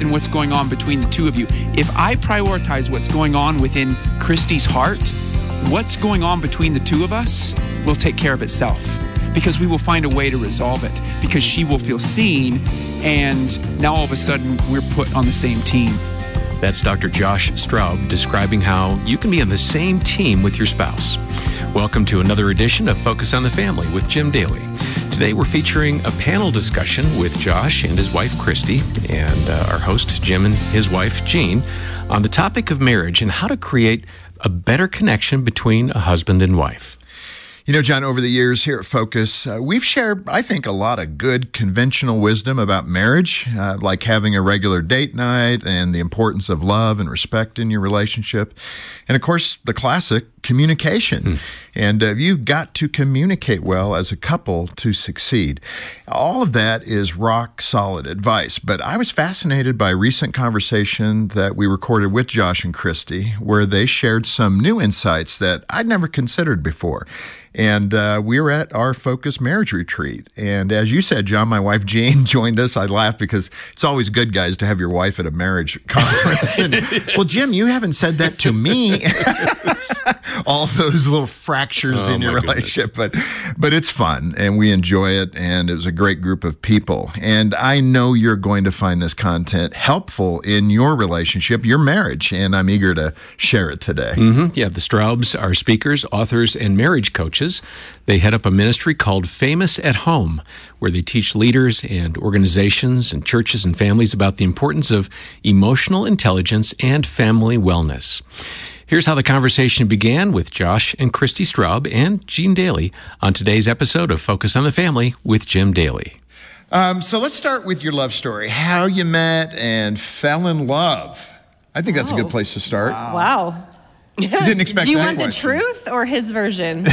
than what's going on between the two of you. If I prioritize what's going on within Christy's heart, what's going on between the two of us will take care of itself, because we will find a way to resolve it, because she will feel seen, and now all of a sudden we're put on the same team. That's Dr. Josh Straub describing how you can be on the same team with your spouse. Welcome to another edition of Focus on the Family with Jim Daly. Today we're featuring a panel discussion with Josh and his wife Christy and our host Jim and his wife Jean on the topic of marriage and how to create a better connection between a husband and wife. You know, John, over the years here at Focus, we've shared, I think, a lot of good conventional wisdom about marriage, like having a regular date night and the importance of love and respect in your relationship. And, of course, the classic, communication. And you've got to communicate well as a couple to succeed. All of that is rock solid advice. But I was fascinated by a recent conversation that we recorded with Josh and Christy, where they shared some new insights that I'd never considered before. And we were at our Focus Marriage Retreat. And as you said, John, my wife Jean joined us. I laughed because it's always good, guys, to have your wife at a marriage conference. And, well, Jim, you haven't said that to me. All those little fractures in your relationship. But it's fun, and we enjoy it, and it was a great group of people. And I know you're going to find this content helpful in your relationship, your marriage, and I'm eager to share it today. Yeah, the Straubs are speakers, authors, and marriage coaches. They head up a ministry called Famous at Home, where they teach leaders and organizations and churches and families about the importance of emotional intelligence and family wellness. Here's how the conversation began with Josh and Christy Straub and Jean Daly on today's episode of Focus on the Family with Jim Daly. So let's start with your love story, how you met and fell in love. I think that's a good place to start. Wow. Didn't expect that. Do you want question. the truth or his version?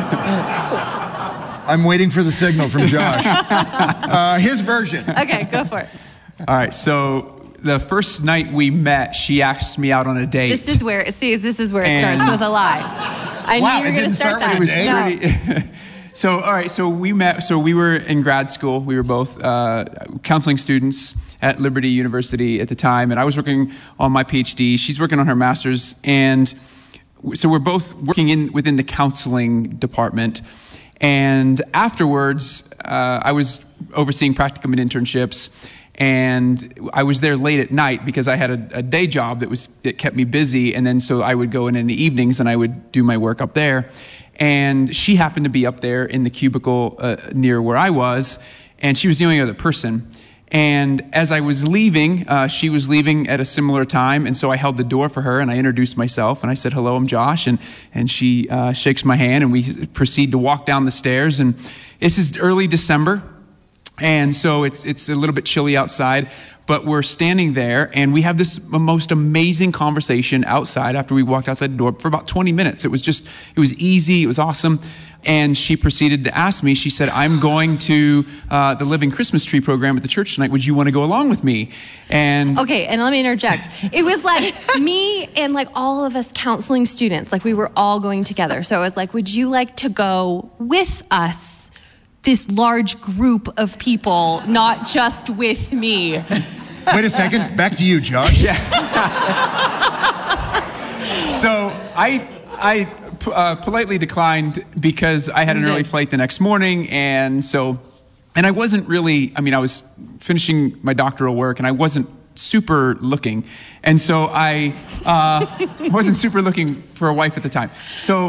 I'm waiting for the signal from Josh. His version. Okay, go for it. All right, so the first night we met, she asked me out on a date. This is where it starts with a lie. I knew you were going to start that. It was pretty. So, all right, so we met. So we were in grad school. We were both counseling students at Liberty University at the time, and I was working on my PhD. She's working on her master's, and so we're both working within the counseling department. And afterwards, I was overseeing practicum and internships, and I was there late at night because I had a day job that kept me busy. And then so I would go in the evenings and I would do my work up there. And she happened to be up there in the cubicle near where I was, and she was the only other person. And as I was leaving, she was leaving at a similar time, and so I held the door for her, and I introduced myself, and I said, "Hello, I'm Josh," and she shakes my hand, and we proceed to walk down the stairs, and this is early December, and so it's a little bit chilly outside, but we're standing there, and we have this most amazing conversation outside after we walked outside the door for about 20 minutes. It was easy, it was awesome. And she proceeded to ask me, she said, "I'm going to the Living Christmas Tree program at the church tonight. Would you want to go along with me?" And okay, and let me interject. It was like me and like all of us counseling students, like we were all going together. So it was like, "Would you like to go with us, this large group of people, not just with me?" Wait a second, back to you, Josh. Yeah. So I politely declined because I had an early flight the next morning, and I wasn't really, I was finishing my doctoral work, and I wasn't super looking, and so I wasn't super looking for a wife at the time. So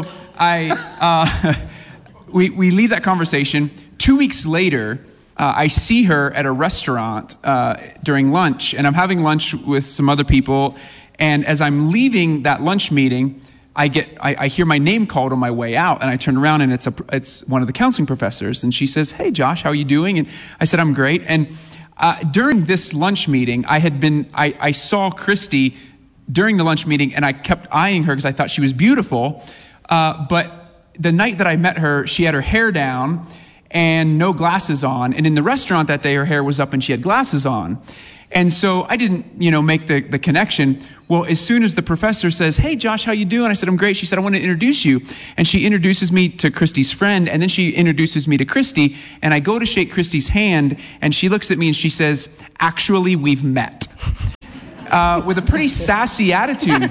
we leave that conversation. 2 weeks later, I see her at a restaurant during lunch, and I'm having lunch with some other people, and as I'm leaving that lunch meeting, I hear my name called on my way out, and I turn around, and it's one of the counseling professors, and she says, "Hey, Josh, how are you doing?" And I said, "I'm great." And during this lunch meeting, I saw Christy during the lunch meeting, and I kept eyeing her because I thought she was beautiful. But the night that I met her, she had her hair down and no glasses on. And in the restaurant that day, her hair was up and she had glasses on. And so I didn't, make the connection. Well, as soon as the professor says, "Hey, Josh, how you doing?" I said, "I'm great." She said, "I want to introduce you." And she introduces me to Christy's friend, and then she introduces me to Christy, and I go to shake Christy's hand, and she looks at me and she says, "Actually, we've met." with a pretty sassy attitude. And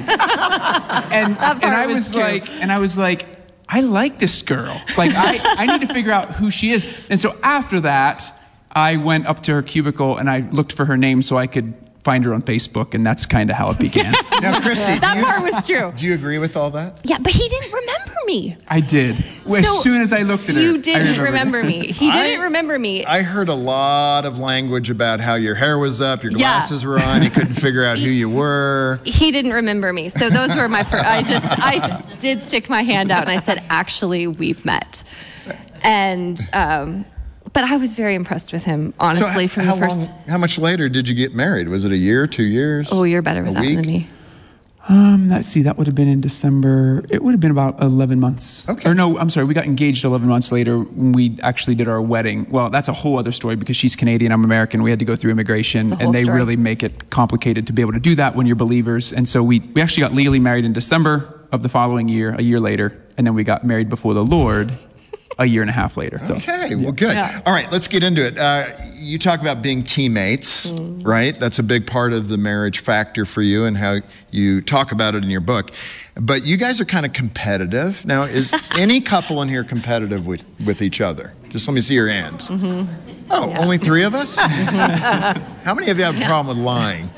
I was like, I like this girl. Like, I need to figure out who she is. And so after that, I went up to her cubicle and I looked for her name so I could find her on Facebook, and that's kind of how it began. Now, Christy, that part was true. Do you agree with all that? Yeah, but he didn't remember me. I did. As soon as I looked at her, you didn't remember me. He didn't remember me. I heard a lot of language about how your hair was up, your glasses were on, you couldn't figure out who you were. He didn't remember me. So those were my first. I did stick my hand out and I said, actually, we've met. And, but I was very impressed with him, honestly, from the first. How much later did you get married? Was it a year, 2 years? Oh, you're better with that than me. Let's see, that would have been in December. It would have been about 11 months. Okay. Or no, I'm sorry, we got engaged 11 months later when we actually did our wedding. Well, that's a whole other story because she's Canadian, I'm American. We had to go through immigration, and they really make it complicated to be able to do that when you're believers. And so we actually got legally married in December of the following year, a year later, and then we got married before the Lord a year and a half later. So, okay, well, good. Yeah. All right, let's get into it. You talk about being teammates, right? That's a big part of the marriage factor for you and how you talk about it in your book. But you guys are kind of competitive. Now, is any couple in here competitive with each other? Just let me see your hands. Oh, only 3 of us? How many of you have a problem with lying?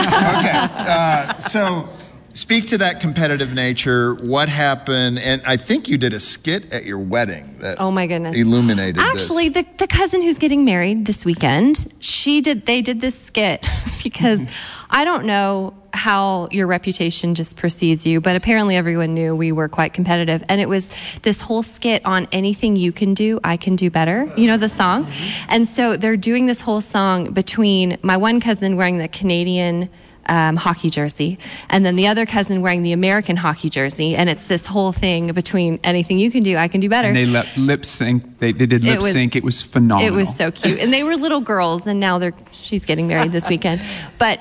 Okay, so speak to that competitive nature. What happened? And I think you did a skit at your wedding that oh my goodness illuminated actually this. The cousin who's getting married this weekend, they did this skit because I don't know how your reputation just precedes you, but apparently everyone knew we were quite competitive, and it was this whole skit on anything you can do, I can do better, you know the song. And so they're doing this whole song between my one cousin wearing the Canadian hockey jersey, and then the other cousin wearing the American hockey jersey, and it's this whole thing between anything you can do, I can do better. And they lip sync. They did lip sync. It was phenomenal. It was so cute, and they were little girls, and now she's getting married this weekend. But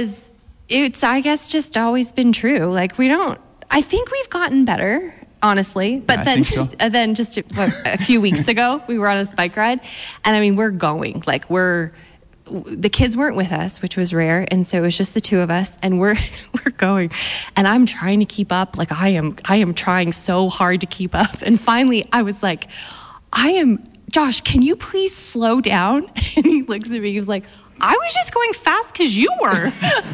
it's I guess just always been true. Like I think we've gotten better, honestly. But yeah, then just a few weeks ago, we were on this bike ride, and I mean we're going like the kids weren't with us, which was rare, and so it was just the 2 of us, and we're going, and I'm trying to keep up. Like I am trying so hard to keep up, and finally I was like, Josh, can you please slow down? And he looks at me, he was like, I was just going fast because you were.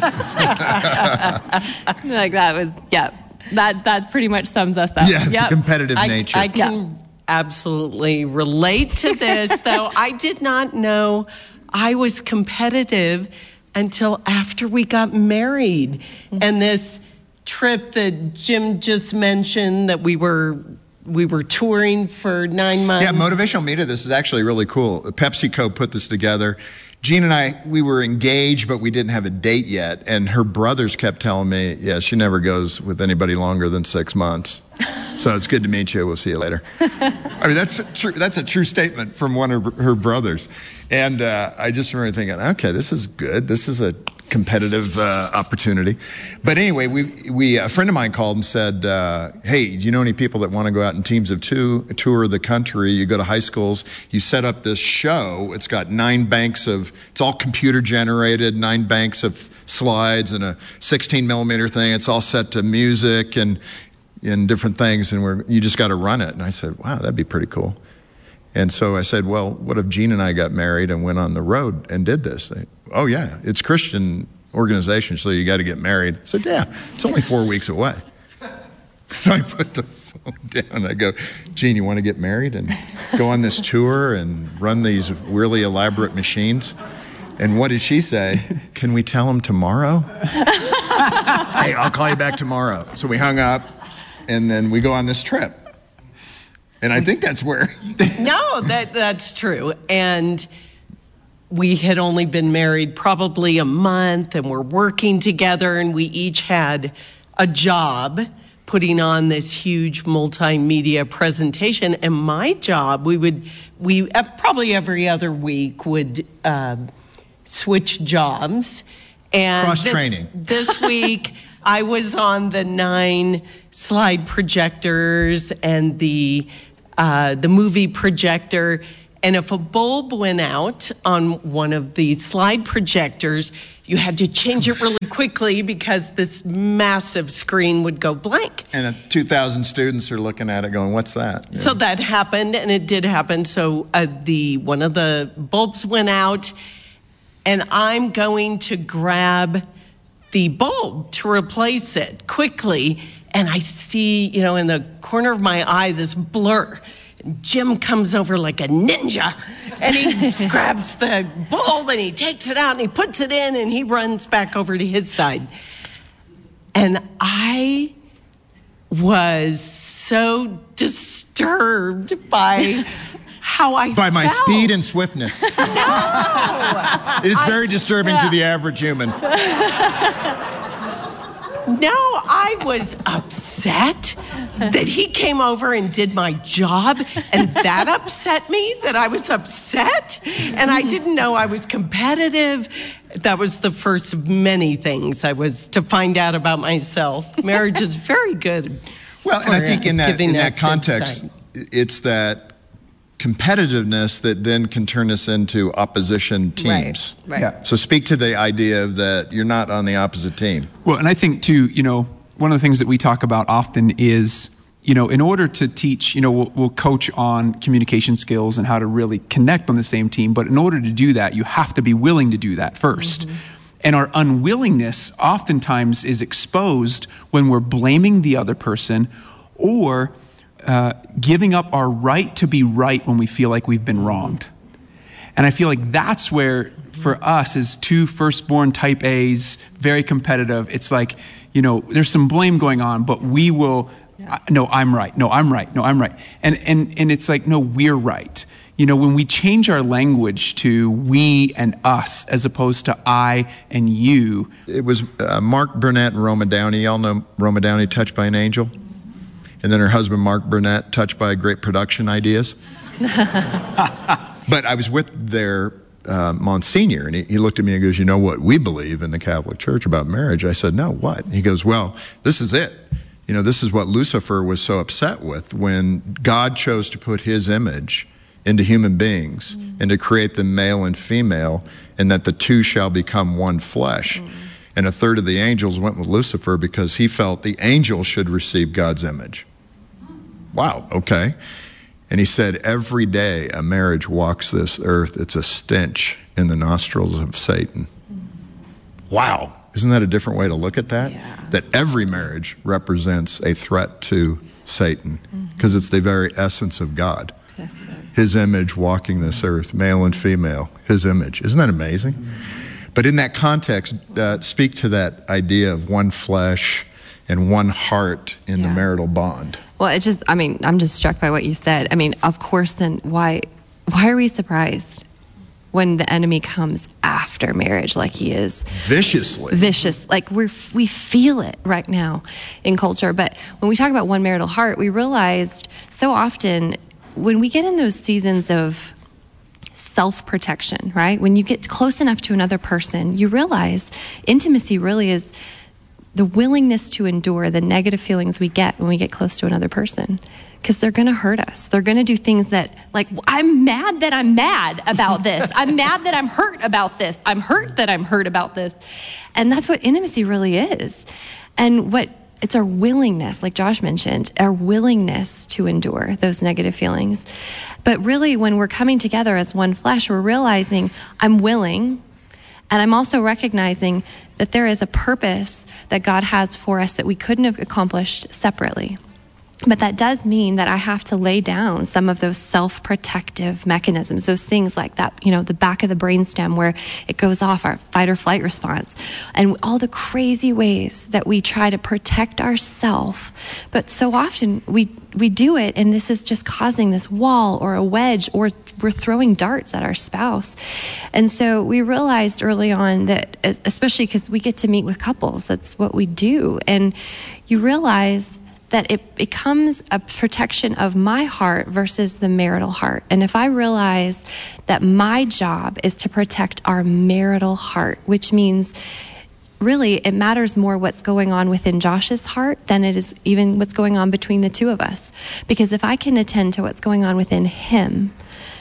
Like that was that pretty much sums us up. Yeah, competitive nature. I can absolutely relate to this, though. I did not know I was competitive until after we got married. And this trip that Jim just mentioned that we were touring for 9 months. Yeah, Motivational Media, this is actually really cool. PepsiCo put this together. Jean and I, we were engaged, but we didn't have a date yet. And her brothers kept telling me, yeah, she never goes with anybody longer than 6 months. So it's good to meet you. We'll see you later. I mean, that's a true statement from one of her brothers. And I just remember thinking, okay, this is good. This is a competitive opportunity. But anyway, a friend of mine called and said, hey, do you know any people that want to go out in teams of 2, tour the country? You go to high schools, you set up this show. It's got 9 banks it's all computer generated, 9 banks of slides and a 16 millimeter thing. It's all set to music and different things, and you just got to run it. And I said, wow, that'd be pretty cool. And so I said, well, what if Jean and I got married and went on the road and did this? Oh, yeah, it's Christian organization, so you got to get married. I said, yeah, it's only 4 weeks away. So I put the phone down. I go, Jean, you want to get married and go on this tour and run these really elaborate machines? And what did she say? Can we tell them tomorrow? Hey, I'll call you back tomorrow. So we hung up, and then we go on this trip. And I think that's where... No, that's true. And we had only been married probably a month, and we're working together, and we each had a job putting on this huge multimedia presentation. And my job, we probably every other week would switch jobs. And cross-training. This week, I was on the 9 slide projectors and the movie projector, And if a bulb went out on one of the slide projectors, you had to change it really quickly because this massive screen would go blank. And 2,000 students are looking at it going, what's that? Yeah. So that happened, and it did happen. So one of the bulbs went out, and I'm going to grab the bulb to replace it quickly. And I see, in the corner of my eye, this blur. Jim comes over like a ninja, and he grabs the bulb and he takes it out and he puts it in and he runs back over to his side. And I was so disturbed by how I By my felt. speed and swiftness. No! It is very disturbing to the average human. No, I was upset that he came over and did my job, and that upset me, that I was upset, and I didn't know I was competitive. That was the first of many things I was to find out about myself. Marriage is very good. Well, and I think in that context, insight. it's that competitiveness that then can turn us into opposition teams. Right. Yeah. So speak to the idea of that you're not on the opposite team. Well, and I think too, one of the things that we talk about often is, in order to teach, we'll coach on communication skills and how to really connect on the same team. But in order to do that, you have to be willing to do that first. Mm-hmm. And our unwillingness oftentimes is exposed when we're blaming the other person or giving up our right to be right when we feel like we've been wronged. And I feel like that's where, for us as two firstborn type A's, very competitive, it's like, there's some blame going on, but we will, no, I'm right. No, I'm right. No, I'm right. And it's like, no, we're right. When we change our language to we and us as opposed to I and you. It was Mark Burnett and Roma Downey. Y'all know Roma Downey, Touched by an Angel? And then her husband, Mark Burnett, Touched by Great Production Ideas. But I was with their Monsignor, and he looked at me and goes, what we believe in the Catholic Church about marriage? I said, no, what? He goes, well, this is it. This is what Lucifer was so upset with when God chose to put his image into human beings and to create them male and female, and that the two shall become one flesh. And a third of the angels went with Lucifer because he felt the angels should receive God's image. Wow, okay. And he said, every day a marriage walks this earth, it's a stench in the nostrils of Satan. Wow. Isn't that a different way to look at that? Yeah. That every marriage represents a threat to Satan because it's the very essence of God. Yes, sir. His image walking this earth, male and female, his image. Isn't that amazing? But in that context, speak to that idea of one flesh and one heart in the marital bond. Well, I'm just struck by what you said. Of course, then why are we surprised when the enemy comes after marriage like he is? Viciously. Vicious. Like we feel it right now in culture. But when we talk about one marital heart, we realized so often when we get in those seasons of self-protection, right? When you get close enough to another person, you realize intimacy really is the willingness to endure the negative feelings we get when we get close to another person, because they're going to hurt us. They're going to do things that, like, I'm mad that I'm mad about this. I'm mad that I'm hurt about this. I'm hurt that I'm hurt about this. And that's what intimacy really is. And it's our willingness, like Josh mentioned, our willingness to endure those negative feelings. But really, when we're coming together as one flesh, we're realizing I'm willing, and I'm also recognizing that there is a purpose that God has for us that we couldn't have accomplished separately. But that does mean that I have to lay down some of those self-protective mechanisms, those things like that, the back of the brainstem where it goes off, our fight or flight response, and all the crazy ways that we try to protect ourselves. But so often we do it, and this is just causing this wall or a wedge, or we're throwing darts at our spouse. And so we realized early on that, especially because we get to meet with couples, that's what we do. And you realize that it becomes a protection of my heart versus the marital heart. And if I realize that my job is to protect our marital heart, which means really it matters more what's going on within Josh's heart than it is even what's going on between the two of us. Because if I can attend to what's going on within him,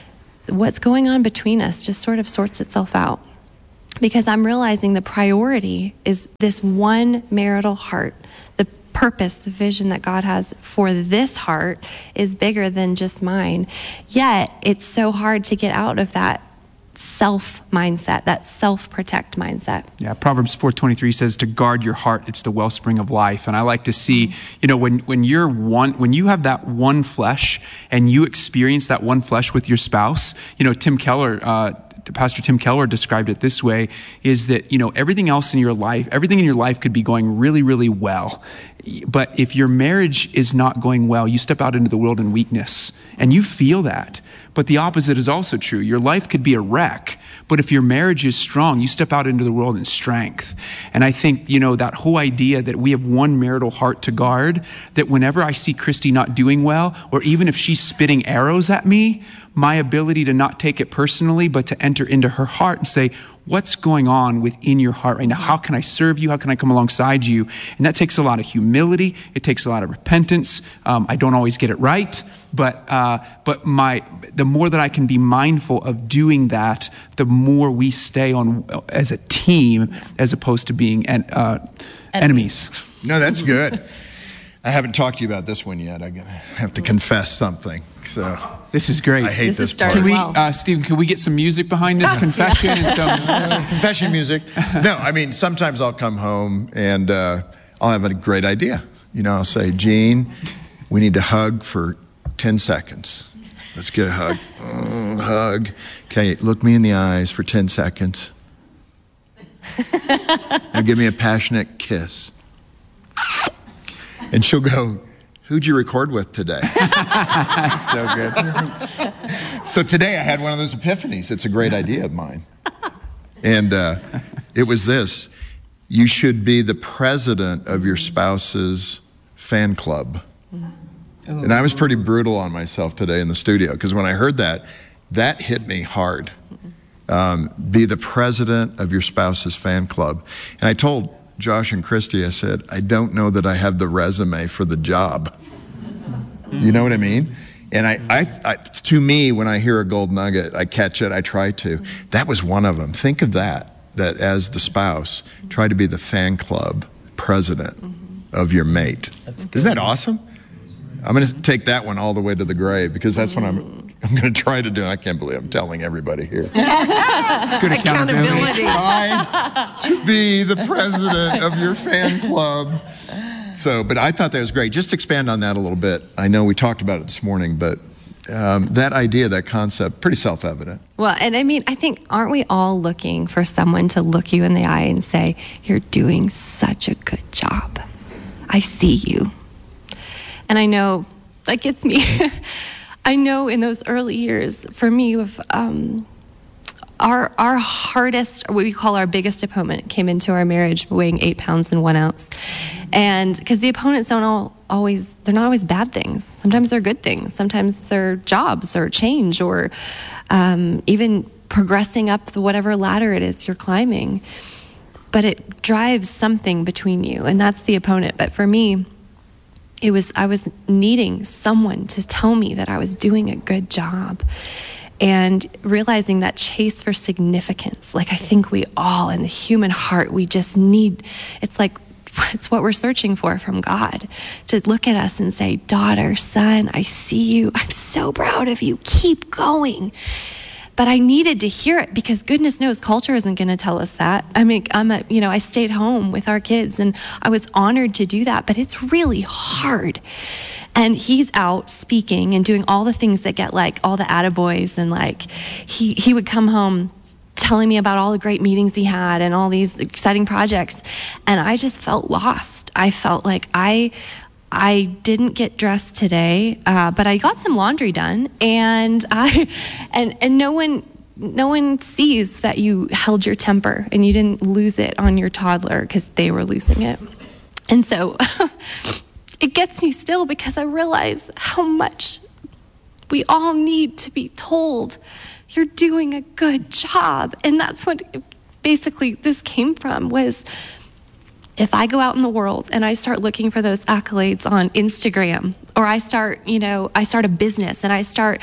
what's going on between us just sort of sorts itself out. Because I'm realizing the priority is this one marital heart. The purpose, the vision that God has for this heart is bigger than just mine. Yet, it's so hard to get out of that self mindset, that self-protect mindset. Yeah, Proverbs 4:23 says to guard your heart, it's the wellspring of life. And I like to see, when you have that one flesh and you experience that one flesh with your spouse, Pastor Tim Keller described it this way, is that, everything in your life could be going really, really well. But if your marriage is not going well, you step out into the world in weakness and you feel that. But the opposite is also true. Your life could be a wreck, but if your marriage is strong, you step out into the world in strength. And I think, that whole idea that we have one marital heart to guard, that whenever I see Christy not doing well, or even if she's spitting arrows at me, my ability to not take it personally, but to enter into her heart and say, what's going on within your heart right now? How can I serve you? How can I come alongside you? And that takes a lot of humility. It takes a lot of repentance. I don't always get it right, but the more that I can be mindful of doing that, the more we stay on as a team as opposed to being enemies. No, that's good. I haven't talked to you about this one yet. I have to confess something. So this is great. I hate this part. Can we, Stephen? Can we get some music behind this confession and some confession music? No, I mean sometimes I'll come home and I'll have a great idea. I'll say, Gene, we need to hug for 10 seconds. Let's get a hug. Hug. Okay, look me in the eyes for 10 seconds. Now give me a passionate kiss. And she'll go, who'd you record with today? So good. So today I had one of those epiphanies. It's a great idea of mine. And it was this. You should be the president of your spouse's fan club. And I was pretty brutal on myself today in the studio because when I heard that hit me hard. Be the president of your spouse's fan club. And I told Josh and Christy, I said, I don't know that I have the resume for the job. You know what I mean? And I to me, when I hear a gold nugget, I catch it, I try to. That was one of them. Think of that as the spouse, try to be the fan club president of your mate. Isn't that awesome? I'm going to take that one all the way to the grave because that's what I'm going to try to do. I can't believe I'm telling everybody here. It's good accountability. Try to be the president of your fan club. But I thought that was great. Just expand on that a little bit. I know we talked about it this morning, but that idea, that concept, pretty self-evident. Well, and I mean, I think, aren't we all looking for someone to look you in the eye and say, you're doing such a good job. I see you. And I know that gets me. I know in those early years, for me, with our hardest, what we call our biggest opponent, came into our marriage weighing 8 pounds and 1 ounce. And because the opponents they're not always bad things. Sometimes they're good things. Sometimes they're jobs or change or even progressing up whatever ladder it is you're climbing. But it drives something between you, and that's the opponent. But for me, I was needing someone to tell me that I was doing a good job and realizing that chase for significance. Like I think we all in the human heart, we just need, it's what we're searching for from God, to look at us and say, daughter, son, I see you. I'm so proud of you. Keep going. But I needed to hear it because goodness knows culture isn't going to tell us that. I mean, I stayed home with our kids and I was honored to do that, but it's really hard. And he's out speaking and doing all the things that get like all the attaboys, and like he would come home telling me about all the great meetings he had and all these exciting projects. And I just felt lost. I felt like I didn't get dressed today, but I got some laundry done, and no one sees that you held your temper and you didn't lose it on your toddler because they were losing it. And so it gets me still because I realize how much we all need to be told, you're doing a good job. And that's what basically this came from, was if I go out in the world and I start looking for those accolades on Instagram, or I start a business and I start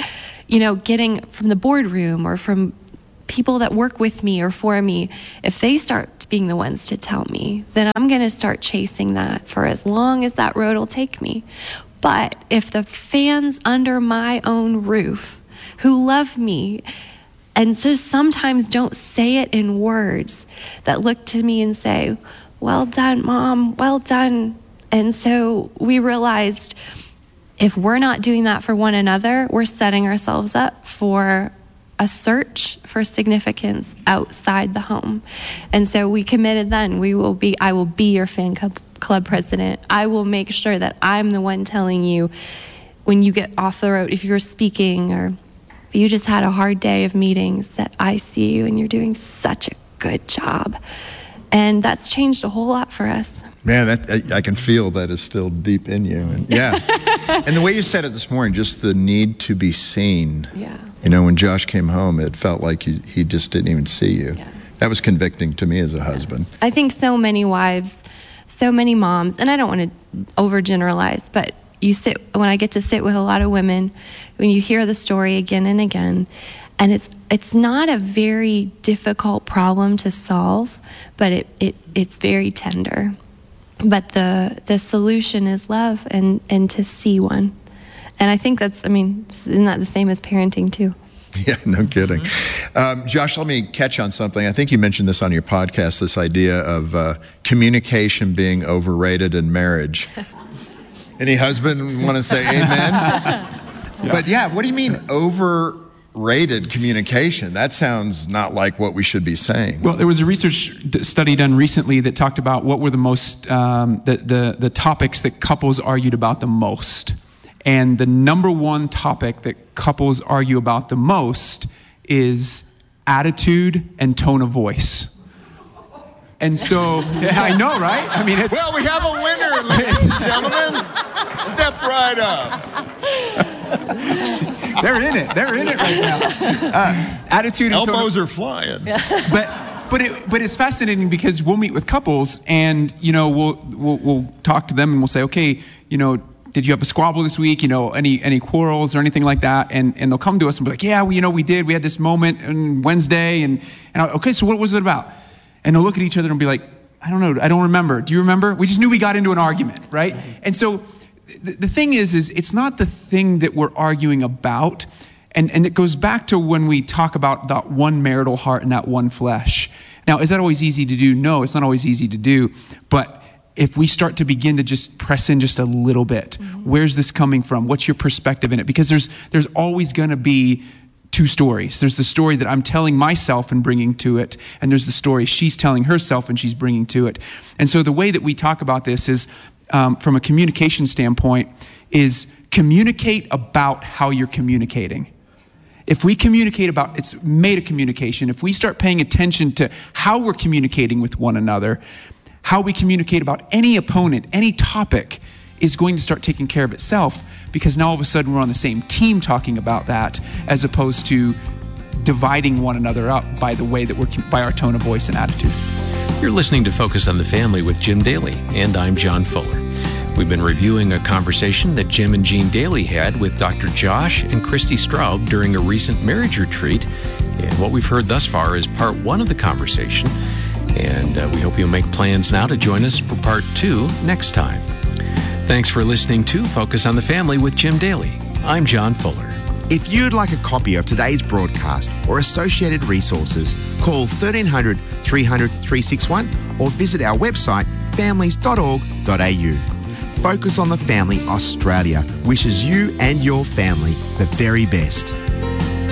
getting from the boardroom or from people that work with me or for me, if they start being the ones to tell me, then I'm going to start chasing that for as long as that road will take me. But if the fans under my own roof who love me and so sometimes don't say it in words, that look to me and say, well done, Mom, well done. And so we realized if we're not doing that for one another, we're setting ourselves up for a search for significance outside the home. And so we committed then, I will be your fan club president. I will make sure that I'm the one telling you when you get off the road, if you're speaking or you just had a hard day of meetings, that I see you and you're doing such a good job. And that's changed a whole lot for us. Man, I can feel that is still deep in you. And yeah. And the way you said it this morning, just the need to be seen. Yeah. When Josh came home, it felt like he just didn't even see you. Yeah. That was convicting to me as a husband. I think so many wives, so many moms, and I don't want to overgeneralize, but when I get to sit with a lot of women, when you hear the story again and again, and it's not a very difficult problem to solve, but it's very tender. But the solution is love and to see one. And I think isn't that the same as parenting too? Yeah, no kidding. Josh, let me catch on something. I think you mentioned this on your podcast, this idea of communication being overrated in marriage. Any husband want to say amen? Yeah. But yeah, what do you mean overrated communication? That sounds not like what we should be saying. Well, there was a research study done recently that talked about what were the most, the topics that couples argued about the most. And the number one topic that couples argue about the most is attitude and tone of voice. And so, I know, right? Well, we have a winner, ladies and gentlemen. Step right up. They're in it right now. Attitude and elbows are flying. But it's fascinating because we'll meet with couples and we'll talk to them and we'll say, okay, did you have a squabble this week? Any quarrels or anything like that? And they'll come to us and be like, yeah, we did. We had this moment on Wednesday and okay, so what was it about? And they'll look at each other and be like, I don't know. I don't remember. Do you remember? We just knew we got into an argument, right? And so the thing is it's not the thing that we're arguing about. And it goes back to when we talk about that one marital heart and that one flesh. Now, is that always easy to do? No, it's not always easy to do. But if we start to begin to just press in just a little bit, where's this coming from? What's your perspective in it? Because there's always going to be two stories. There's the story that I'm telling myself and bringing to it, and there's the story she's telling herself and she's bringing to it. And so the way that we talk about this is, from a communication standpoint, is communicate about how you're communicating. If we communicate about, it's made of communication. If we start paying attention to how we're communicating with one another, how we communicate about any opponent, any topic, is going to start taking care of itself, because now all of a sudden we're on the same team talking about that, as opposed to dividing one another up by the way that by our tone of voice and attitude. You're listening to Focus on the Family with Jim Daly, and I'm John Fuller. We've been reviewing a conversation that Jim and Jean Daly had with Dr. Josh and Christy Straub during a recent marriage retreat. And what we've heard thus far is part one of the conversation. And we hope you'll make plans now to join us for part two next time. Thanks for listening to Focus on the Family with Jim Daly. I'm John Fuller. If you'd like a copy of today's broadcast or associated resources, call 1300 300 361 or visit our website families.org.au. Focus on the Family Australia wishes you and your family the very best.